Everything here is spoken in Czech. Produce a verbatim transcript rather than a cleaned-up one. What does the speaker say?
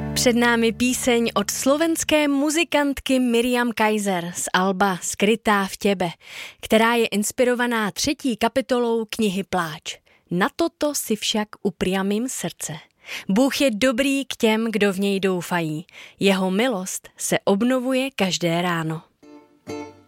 Před námi píseň od slovenské muzikantky Miriam Kaiser z alba Skrytá v těbe, která je inspirovaná třetí kapitolou knihy Pláč. Na toto si však upriamím srdce. Bůh je dobrý k těm, kdo v něj doufají. Jeho milost se obnovuje každé ráno.